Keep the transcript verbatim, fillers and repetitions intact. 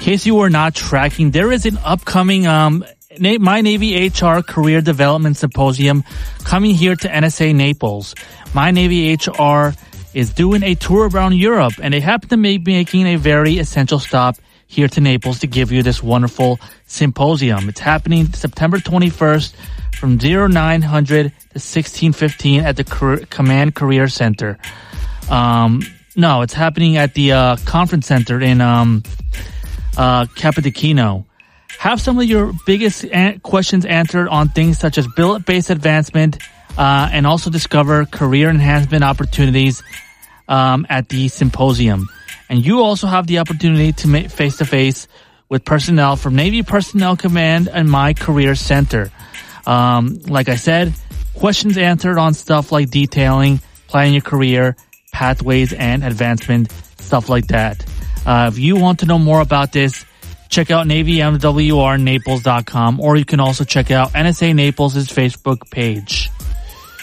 case you were not tracking, there is an upcoming um, Na- My Navy H R Career Development Symposium coming here to N S A Naples. My Navy H R is doing a tour around Europe, and they happen to be making a very essential stop here to Naples to give you this wonderful symposium. It's happening September twenty-first from nine hundred to sixteen fifteen at the Car- Command Career Center. Um, no, it's happening at the uh, conference center in um, uh, Capodichino. Have some of your biggest an- questions answered on things such as billet-based advancement, uh, and also discover career enhancement opportunities um, at the symposium. And you also have the opportunity to meet face-to-face with personnel from Navy Personnel Command and My Career Center. Um, like I said, questions answered on stuff like detailing, planning your career, pathways, and advancement, stuff like that. Uh, if you want to know more about this, check out Navy M W R Naples dot com, or you can also check out N S A Naples' Facebook page.